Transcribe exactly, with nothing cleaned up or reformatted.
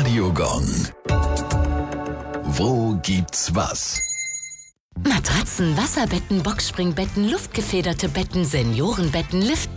Radiogong. Wo gibt's was? Matratzen, Wasserbetten, Boxspringbetten, luftgefederte Betten, Seniorenbetten, Lift